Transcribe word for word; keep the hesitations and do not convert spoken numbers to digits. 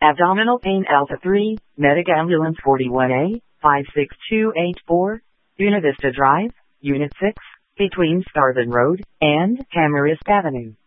Abdominal pain Alpha three, Medic Ambulance forty-one A, five six two eight four, Univista Drive, Unit six, between Starvin Road and Camarist Avenue.